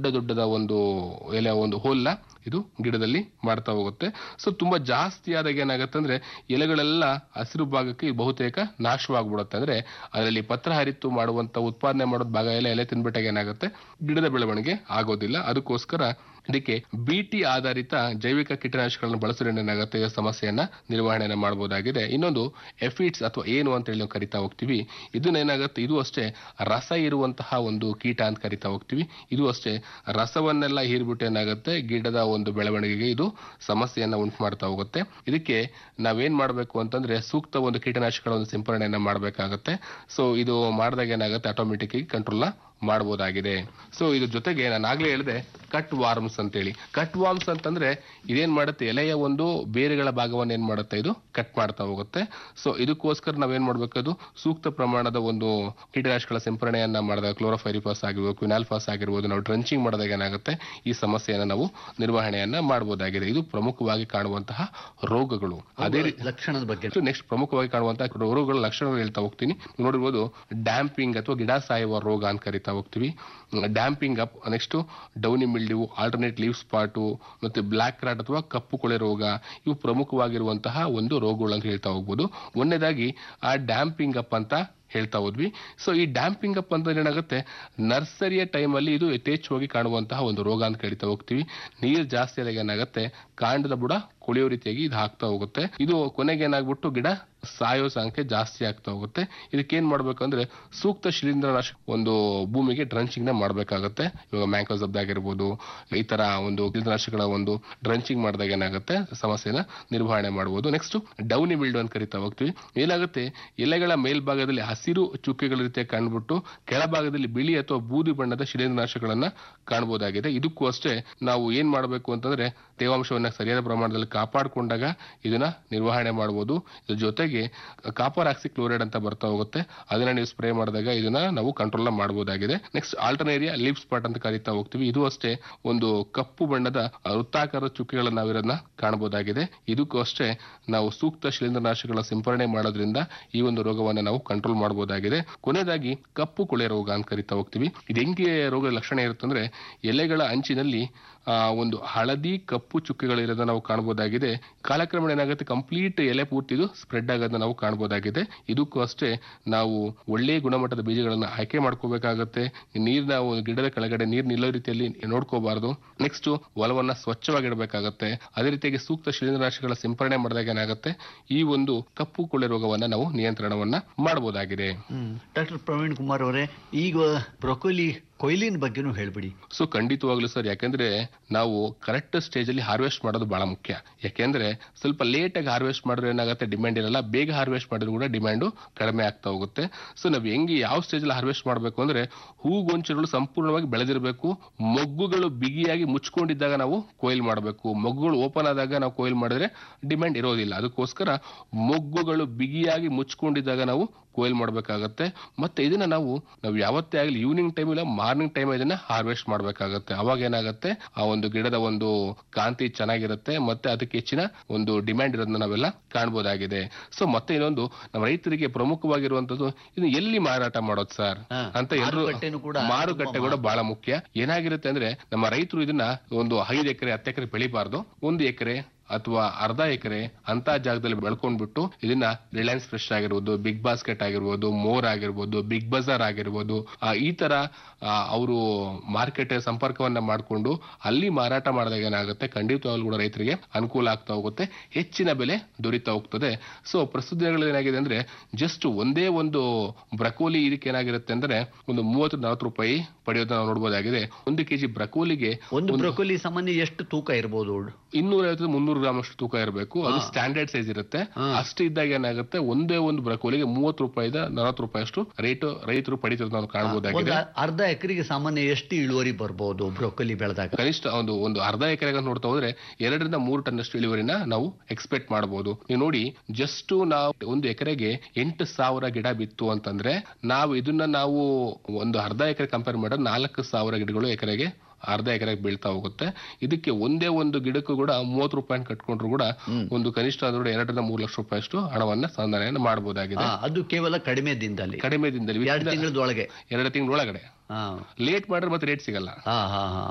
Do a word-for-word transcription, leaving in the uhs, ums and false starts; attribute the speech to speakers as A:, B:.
A: ದೊಡ್ಡ ದೊಡ್ಡದ ಒಂದು ಎಲೆ ಒಂದು ಹೋಲ್ನ ಇದು ಗಿಡದಲ್ಲಿ ಮಾಡ್ತಾ ಹೋಗುತ್ತೆ. ಸೊ ತುಂಬಾ ಜಾಸ್ತಿ ಆದಾಗ ಏನಾಗುತ್ತೆ ಅಂದ್ರೆ ಎಲೆಗಳೆಲ್ಲ ಹಸಿರು ಭಾಗಕ್ಕೆ ಬಹುತೇಕ ನಾಶವಾಗ್ಬಿಡುತ್ತೆ. ಅಂದ್ರೆ ಅದರಲ್ಲಿ ಪತ್ರ ಹರಿತು ಮಾಡುವಂತ ಉತ್ಪಾದನೆ ಮಾಡೋದ್ ಭಾಗ ಎಲ್ಲ ಎಲೆ ತಿನ್ಬಿಟ್ಟಾಗ ಏನಾಗುತ್ತೆ ಗಿಡದ ಬೆಳವಣಿಗೆ ಆಗೋದಿಲ್ಲ. ಅದಕ್ಕೋಸ್ಕರ ಇದಕ್ಕೆ ಬಿಟಿ ಆಧಾರಿತ ಜೈವಿಕ ಕೀಟನಾಶಕಗಳನ್ನು ಬಳಸೋದ್ರಿಂದ ಏನಾಗುತ್ತೆ ಈ ಸಮಸ್ಯೆಯನ್ನ ನಿರ್ವಹಣೆಯನ್ನ ಮಾಡಬಹುದಾಗಿದೆ. ಇನ್ನೊಂದು ಎಫಿಡ್ಸ್ ಅಥವಾ ಏನು ಅಂತ ಹೇಳಿ ನಾವು ಕರಿತಾ ಹೋಗ್ತೀವಿ. ಇದನ್ನ ಏನಾಗುತ್ತೆ ಇದು ಅಷ್ಟೇ ರಸ ಇರುವಂತಹ ಒಂದು ಕೀಟ ಅಂತ ಕರಿತಾ ಹೋಗ್ತೀವಿ. ಇದು ಅಷ್ಟೇ ರಸವನ್ನೆಲ್ಲ ಹೀರ್ಬಿಟ್ಟು ಏನಾಗುತ್ತೆ ಗಿಡದ ಒಂದು ಬೆಳವಣಿಗೆಗೆ ಇದು ಸಮಸ್ಯೆಯನ್ನ ಉಂಟು ಮಾಡ್ತಾ ಹೋಗುತ್ತೆ. ಇದಕ್ಕೆ ನಾವೇನ್ ಮಾಡ್ಬೇಕು ಅಂತಂದ್ರೆ ಸೂಕ್ತ ಒಂದು ಕೀಟನಾಶಕಗಳ ಒಂದು ಸಿಂಪರಣೆಯನ್ನ ಮಾಡ್ಬೇಕಾಗತ್ತೆ. ಸೊ ಇದು ಮಾಡಿದಾಗ ಏನಾಗುತ್ತೆ ಆಟೋಮೆಟಿಕ್ ಆಗಿ ಕಂಟ್ರೋಲ್ ಮಾಡಬಹುದಾಗಿದೆ. ಸೊ ಇದ್ರ ಜೊತೆಗೆ ನಾನು ಆಗ್ಲೇ ಹೇಳಿದೆ ಕಟ್ ವಾರ್ಮ್ಸ್ ಅಂತೇಳಿ. ಕಟ್ ವಾರ್ಮ್ಸ್ ಅಂತಂದ್ರೆ ಇದೇನ್ ಮಾಡುತ್ತೆ ಎಲೆಯ ಒಂದು ಬೇರುಗಳ ಭಾಗವನ್ನು ಏನ್ ಮಾಡುತ್ತೆ ಇದು ಕಟ್ ಮಾಡ್ತಾ ಹೋಗುತ್ತೆ. ಸೊ ಇದಕ್ಕೋಸ್ಕರ ನಾವೇನ್ ಮಾಡ್ಬೇಕು ಅದು ಸೂಕ್ತ ಪ್ರಮಾಣದ ಒಂದು ಕೀಟನಾಶಕಗಳ ಸಿಂಪರಣೆಯನ್ನ ಮಾಡಿದಾಗ ಕ್ಲೋರೋಫೈರಿಫಾಸ್ ಆಗಿರ್ಬೋದು ಕ್ವಿನಾಲ್ಫಾಸ್ ಆಗಿರ್ಬೋದು ನಾವು ಡ್ರಂಚಿಂಗ್ ಮಾಡಿದಾಗ ಏನಾಗುತ್ತೆ ಈ ಸಮಸ್ಯೆಯನ್ನ ನಾವು ನಿರ್ವಹಣೆಯನ್ನ ಮಾಡಬಹುದಾಗಿದೆ. ಇದು ಪ್ರಮುಖವಾಗಿ ಕಾಣುವಂತಹ ರೋಗಗಳು. ಅದೇ
B: ಲಕ್ಷಣದ ಬಗ್ಗೆ
A: ನೆಕ್ಸ್ಟ್ ಪ್ರಮುಖವಾಗಿ ಕಾಣುವಂತಹ ರೋಗಗಳ ಲಕ್ಷಣಗಳು ಹೇಳ್ತಾ ಹೋಗ್ತೀನಿ. ನೋಡಿರ್ಬೋದು ಡ್ಯಾಂಪಿಂಗ್ ಅಥವಾ ಗಿಡ ಸಾಯುವ ರೋಗ ಅಂತ ಕರಿತಾ ಹೋಗ್ತೀವಿ. Damping up, next downy mildew, alternate leave spot ಮತ್ತೆ ಬ್ಲಾಕ್ ರಾಟ್ ಅಥವಾ ಕಪ್ಪು ಕೊಳೆ ರೋಗ ಇವು ಪ್ರಮುಖವಾಗಿರುವಂತಹ ಒಂದು ರೋಗಗಳು ಅಂತ ಹೇಳ್ತಾ ಹೋಗ್ಬೋದು. ಒಂದನೇದಾಗಿ ಆ ಡ್ಯಾಂಪಿಂಗ್ ಅಪ್ ಅಂತ ಹೇಳ್ತಾ ಹೋದ್ವಿ. ಸೊ ಈ ಡ್ಯಾಂಪಿಂಗ್ ಅಪ್ ಅಂತ ಏನಾಗುತ್ತೆ ನರ್ಸರಿಯ ಟೈಮ್ ಅಲ್ಲಿ ಇದು ಯಥೇಚ್ಛವಾಗಿ ಕಾಣುವಂತಹ ಒಂದು ರೋಗ ಅಂತ ಕರಿತಾ ಹೋಗ್ತೀವಿ. ನೀರು ಜಾಸ್ತಿ ಆದಾಗ ಏನಾಗುತ್ತೆ ಕಾಂಡದ ಬುಡ ಕೊಳೆಯೋ ರೀತಿಯಾಗಿ ಇದು ಆಗ್ತಾ ಹೋಗುತ್ತೆ. ಇದು ಕೊನೆಗೆ ಏನಾಗ್ಬಿಟ್ಟು ಗಿಡ ಸಾಯೋ ಸಂಖ್ಯೆ ಜಾಸ್ತಿ ಆಗ್ತಾ ಹೋಗುತ್ತೆ. ಇದಕ್ಕೇನ್ ಮಾಡ್ಬೇಕಂದ್ರೆ ಸೂಕ್ತ ಶಿಲೀಂಧ್ರನಾಶಕ ಒಂದು ಭೂಮಿಗೆ ಡ್ರಂಚಿಂಗ್ ನ ಮಾಡ್ಬೇಕಾಗತ್ತೆ. ಇವಾಗ ಮ್ಯಾಂಕೋಸಬ್ ಆಗಿರ್ಬೋದು ಈ ತರ ಒಂದು ಶಿಲೀಂಧ್ರನಾಶಕಗಳ ಒಂದು ಡ್ರಂಚಿಂಗ್ ಮಾಡಿದಾಗ ಏನಾಗುತ್ತೆ ಸಮಸ್ಯೆನ ನಿರ್ವಹಣೆ ಮಾಡಬಹುದು. ನೆಕ್ಸ್ಟ್ ಡೌನಿ ಮಿಲ್ಡ್ಯೂ ಅಂತ ಕರಿತಾ ಹೋಗ್ತೀವಿ. ಏನಾಗುತ್ತೆ ಎಲೆಗಳ ಮೇಲ್ಭಾಗದಲ್ಲಿ ಹಸಿರು ಚುಕ್ಕೆಗಳ ರೀತಿಯ ಕಂಡುಬಿಟ್ಟು ಕೆಳಭಾಗದಲ್ಲಿ ಬಿಳಿ ಅಥವಾ ಬೂದಿ ಬಣ್ಣದ ಶಿಲೀಂಧ್ರನಾಶಕಗಳನ್ನ ಕಾಣಬಹುದಾಗಿದೆ. ಇದಕ್ಕೂ ಅಷ್ಟೇ ನಾವು ಏನ್ ಮಾಡಬೇಕು ಅಂತಂದ್ರೆ ತೇವಾಂಶವನ್ನ ಸರಿಯಾದ ಪ್ರಮಾಣದಲ್ಲಿ ಕಾಪಾಡಿಕೊಂಡಾಗ ಇದನ್ನ ನಿರ್ವಹಣೆ ಮಾಡಬಹುದು. ಇದ್ರ ಜೊತೆಗೆ ಕಾಪರ್ ಆಕ್ಸಿ ಕ್ಲೋರೈಡ್ ಅಂತ ಬರ್ತಾ ಹೋಗುತ್ತೆ. ಅದನ್ನ ನೀವು ಸ್ಪ್ರೇ ಮಾಡಿದಾಗ ಇದನ್ನ ನಾವು ಕಂಟ್ರೋಲ್ ಮಾಡಬಹುದಾಗಿದೆ. ನೆಕ್ಸ್ಟ್ ಆಲ್ಟರ್ನೇರಿಯಾ ಲೀವ್ ಸ್ಪಾಟ್ ಅಂತ ಕರಿತಾ ಹೋಗ್ತೀವಿ. ಇದು ಅಷ್ಟೇ ಒಂದು ಕಪ್ಪು ಬಣ್ಣದ ವೃತ್ತಾಕಾರದ ಚುಕ್ಕೆಗಳನ್ನ ನಾವಿರೋದನ್ನ ಕಾಣಬಹುದಾಗಿದೆ. ಇದಕ್ಕೂ ಅಷ್ಟೇ ನಾವು ಸೂಕ್ತ ಶಿಲೀಂಧ್ರನಾಶಕಗಳ ಸಿಂಪರಣೆ ಮಾಡೋದ್ರಿಂದ ಈ ಒಂದು ರೋಗವನ್ನ ನಾವು ಕಂಟ್ರೋಲ್ ಮಾಡಬಹುದಾಗಿದೆ. ಕೊನೆಯದಾಗಿ ಕಪ್ಪು ಕೊಳೆ ರೋಗ ಅಂತ ಕರಿತಾ ಹೋಗ್ತೀವಿ. ಇದು ಹೆಂಗೆ ರೋಗದ ಲಕ್ಷಣ ಇರುತ್ತಂದ್ರೆ ಎಲೆಗಳ ಅಂಚಿನಲ್ಲಿ ಆ ಒಂದು ಹಳದಿ ಕಪ್ಪು ಚುಕ್ಕೆಗಳಿರೋದನ್ನ ನಾವು ಕಾಣಬಹುದಾಗಿದೆ. ಕಾಲಕ್ರಮೇಣ ಏನಾಗುತ್ತೆ ಕಂಪ್ಲೀಟ್ ಎಲೆ ಪೂರ್ತಿದು ಸ್ಪ್ರೆಡ್ ಆಗೋದನ್ನ ನಾವು ಕಾಣಬಹುದಾಗಿದೆ. ಇದಕ್ಕೂ ಅಷ್ಟೇ ನಾವು ಒಳ್ಳೆ ಗುಣಮಟ್ಟದ ಬೀಜಗಳನ್ನ ಆಯ್ಕೆ ಮಾಡ್ಕೋಬೇಕಾಗತ್ತೆ. ನೀರ್ನ ಗಿಡದ ಕೆಳಗಡೆ ನೀರ್ ನಿಲ್ಲೋ ರೀತಿಯಲ್ಲಿ ನೋಡ್ಕೋಬಾರ್ದು. ನೆಕ್ಸ್ಟ್ ಹೊಲವನ್ನ ಸ್ವಚ್ಛವಾಗಿಡಬೇಕಾಗತ್ತೆ. ಅದೇ ರೀತಿಯಾಗಿ ಸೂಕ್ತ ಶಿಲೀಂಧ್ರನಾಶಕಗಳ ಸಿಂಪರಣೆ ಮಾಡಿದಾಗ ಏನಾಗುತ್ತೆ ಈ ಒಂದು ಕಪ್ಪು ಕೊಳೆ ರೋಗವನ್ನ ನಾವು ನಿಯಂತ್ರಣವನ್ನ ಮಾಡಬಹುದಾಗಿದೆ.
B: ಡಾಕ್ಟರ್ ಪ್ರವೀಣ್ ಕುಮಾರ್ ಅವರೇ, ಈಗ ಬ್ರೊಕೊಲಿ ಕೊಯ್ಲಿನ ಬಗ್ಗೆನೂ ಹೇಳ್ಬಿಡಿ.
A: ಸೊ ಖಂಡಿತವಾಗ್ಲೂ ಸರ್, ಯಾಕೆಂದ್ರೆ ನಾವು ಕರೆಕ್ಟ್ ಸ್ಟೇಜ್ ಅಲ್ಲಿ ಹಾರ್ವೆಸ್ಟ್ ಮಾಡೋದು ಬಹಳ ಮುಖ್ಯ. ಯಾಕೆಂದ್ರೆ ಸ್ವಲ್ಪ ಲೇಟ್ ಆಗಿ ಹಾರ್ವೆಸ್ಟ್ ಮಾಡಿದ್ರೆ ಏನಾಗುತ್ತೆ ಡಿಮ್ಯಾಂಡ್ ಇರಲ್ಲ. ಬೇಗ ಹಾರ್ವೆಸ್ಟ್ ಮಾಡಿದ್ರು ಕೂಡ ಡಿಮ್ಯಾಂಡ್ ಕಡಿಮೆ ಆಗ್ತಾ ಹೋಗುತ್ತೆ. ಸೊ ನಾವ್ ಹೆಂಗೆ ಯಾವ ಸ್ಟೇಜ್ ಅಲ್ಲಿ ಹಾರ್ವೆಸ್ಟ್ ಮಾಡಬೇಕು ಅಂದ್ರೆ ಹೂಗೊಂಚಲುಗಳು ಸಂಪೂರ್ಣವಾಗಿ ಬೆಳೆದಿರಬೇಕು. ಮೊಗ್ಗುಗಳು ಬಿಗಿಯಾಗಿ ಮುಚ್ಕೊಂಡಿದ್ದಾಗ ನಾವು ಕೊಯ್ಲ್ ಮಾಡಬೇಕು. ಮೊಗ್ಗುಗಳು ಓಪನ್ ಆದಾಗ ನಾವು ಕೊಯ್ಲ್ ಮಾಡಿದ್ರೆ ಡಿಮ್ಯಾಂಡ್ ಇರೋದಿಲ್ಲ. ಅದಕ್ಕೋಸ್ಕರ ಮೊಗ್ಗುಗಳು ಬಿಗಿಯಾಗಿ ಮುಚ್ಕೊಂಡಿದ್ದಾಗ ನಾವು ಕೊಯ್ಲ್ ಮಾಡಬೇಕಾಗತ್ತೆ. ಮತ್ತೆ ಇದನ್ನ ನಾವು ನಾವು ಯಾವತ್ತೇ ಆಗಲಿ ಈವ್ನಿಂಗ್ ಟೈಮ್ ಇಲ್ಲ ಮಾರ್ನಿಂಗ್ ಟೈಮ್ ಇದನ್ನ ಹಾರ್ವೆಸ್ಟ್ ಮಾಡಬೇಕಾಗತ್ತೆ. ಅವಾಗ ಏನಾಗುತ್ತೆ ಆ ಒಂದು ಗಿಡದ ಒಂದು ಕಾಂತಿ ಚೆನ್ನಾಗಿರುತ್ತೆ ಮತ್ತೆ ಅದಕ್ಕೆ ಹೆಚ್ಚಿನ ಒಂದು ಡಿಮ್ಯಾಂಡ್ ಇರೋದನ್ನ ನಾವೆಲ್ಲ ಕಾಣಬಹುದಾಗಿದೆ. ಸೊ ಮತ್ತೆ ಇನ್ನೊಂದು ನಮ್ಮ ರೈತರಿಗೆ ಪ್ರಮುಖವಾಗಿರುವಂತದ್ದು ಇದು ಎಲ್ಲಿ ಮಾರಾಟ ಮಾಡೋದು ಸರ್ ಅಂತ ಎಲ್ಲರೂ ಮಾರುಕಟ್ಟೆ ಕೂಡ ಬಹಳ ಮುಖ್ಯ. ಏನಾಗಿರುತ್ತೆ ಅಂದ್ರೆ ನಮ್ಮ ರೈತರು ಇದನ್ನ ಒಂದು ಐದು ಎಕರೆ ಹತ್ತು ಎಕರೆ ಬೆಳಿಬಾರ್ದು. ಒಂದು ಎಕರೆ ಅಥವಾ ಅರ್ಧ ಎಕರೆ ಅಂತ ಜಾಗದಲ್ಲಿ ಬೆಳ್ಕೊಂಡ್ಬಿಟ್ಟು ಇದನ್ನ ರಿಲಯನ್ಸ್ ಫ್ರೆಶ್ ಆಗಿರ್ಬೋದು, ಬಿಗ್ ಬಾಸ್ಕೆಟ್ ಆಗಿರ್ಬೋದು, ಮೋರ್ ಆಗಿರ್ಬೋದು, ಬಿಗ್ ಬಜಾರ್ ಆಗಿರ್ಬೋದು ಈ ತರ ಅವರು ಮಾರ್ಕೆಟ್ ಸಂಪರ್ಕವನ್ನ ಮಾಡಿಕೊಂಡು ಅಲ್ಲಿ ಮಾರಾಟ ಮಾಡಿದಾಗ ಏನಾಗುತ್ತೆ ಖಂಡಿತವಾಗ್ಲೂ ಕೂಡ ರೈತರಿಗೆ ಅನುಕೂಲ ಆಗ್ತಾ ಹೋಗುತ್ತೆ, ಹೆಚ್ಚಿನ ಬೆಲೆ ದೊರೀತಾ ಹೋಗ್ತದೆ. ಸೊ ಪ್ರಸ್ತುತ ದಿನಗಳಲ್ಲಿ ಏನಾಗಿದೆ ಅಂದ್ರೆ ಜಸ್ಟ್ ಒಂದೇ ಒಂದು ಬ್ರಕೋಲಿ ಇದಕ್ಕೆ ಏನಾಗಿರುತ್ತೆ ಅಂದ್ರೆ ಒಂದು ಮೂವತ್ತು ನಲವತ್ತು ರೂಪಾಯಿ ಪಡೆಯೋದನ್ನ ನಾವು ನೋಡಬಹುದಾಗಿದೆ. ಒಂದು ಕೆಜಿ ಬ್ರಕೋಲಿಗೆ
B: ಒಂದು ಬ್ರಕೋಲಿ ಸಾಮಾನ್ಯ ಎಷ್ಟು ತೂಕ ಇರಬಹುದು?
A: ಇನ್ನೂರ ಐವತ್ತು ಮುನ್ನೂರು ಗ್ರಾಮ್ ಅಷ್ಟು ತೂಕ ಇರಬೇಕು. ಅದು ಸ್ಟ್ಯಾಂಡರ್ಡ್ ಸೈಜ್ ಇರುತ್ತೆ. ಅಷ್ಟು ಇದ್ದಾಗ ಏನಾಗುತ್ತೆ ಒಂದೇ ಒಂದು ಬ್ರಕೋಲಿಗೆ ಮೂವತ್ತು ರೂಪಾಯಿಂದ ನಲವತ್ತು ರೂಪಾಯಿ ಅಷ್ಟು ರೇಟ್ ರೈತರು ಪಡಿತಿರೋದು ನಾವು ಕಾಣಬಹುದಾಗಿದೆ.
B: ಅರ್ಧ ಎಕರೆಗೆ ಸಾಮಾನ್ಯ ಎಷ್ಟು ಇಳುವರಿ ಬರಬಹುದು ಬ್ರಕೋಲಿ ಬೆಳೆದಾಗ?
A: ಕನಿಷ್ಠ ಒಂದು ಒಂದು ಅರ್ಧ ಎಕರೆಗೆ ನೋಡ್ತಾ ಹೋದ್ರೆ ಎರಡರಿಂದ ಮೂರು ಟನ್ ಅಷ್ಟು ಇಳುವರಿನ ನಾವು ಎಕ್ಸ್ಪೆಕ್ಟ್ ಮಾಡಬಹುದು. ನೀವು ನೋಡಿ ಜಸ್ಟ್ ನಾವು ಒಂದು ಎಕರೆಗೆ ಎಂಟು ಸಾವಿರ ಗಿಡ ಬಿತ್ತು ಅಂತಂದ್ರೆ ನಾವು ಇದನ್ನ ನಾವು ಒಂದು ಅರ್ಧ ಎಕರೆ ಕಂಪೇರ್ ಮಾಡಿದ್ರೆ ನಾಲ್ಕು ಸಾವಿರ ಗಿಡಗಳು ಎಕರೆಗೆ ಅರ್ಧ ಎಕರೆಗೆ ಬೀಳ್ತಾ ಹೋಗುತ್ತೆ. ಇದಕ್ಕೆ ಒಂದೇ ಒಂದು ಗಿಡಕ್ಕೂ ಕೂಡ ಮೂವತ್ತು ರೂಪಾಯಿ ಕಟ್ಕೊಂಡ್ರು ಕೂಡ ಒಂದು ಕನಿಷ್ಠ ಅಂದ್ರೆ ಎರಡರಿಂದ ಮೂರು ಲಕ್ಷ ರೂಪಾಯಿ ಅಷ್ಟು ಹಣವನ್ನ ಸಂಧಾನ ಮಾಡಬಹುದಾಗಿದೆ.
B: ಅದು ಕೇವಲ ಕಡಿಮೆ ದಿನದಲ್ಲಿ
A: ಕಡಿಮೆ ದಿನದಲ್ಲಿ
B: ಎರಡು ತಿಂಗಳೊಳಗೆ
A: ಎರಡು ತಿಂಗಳೊಳಗಡೆ ಲೇಟ್ ಮಾಡಿದ್ರೆ ಮತ್ತೆ ರೇಟ್ ಸಿಗಲ್ಲ.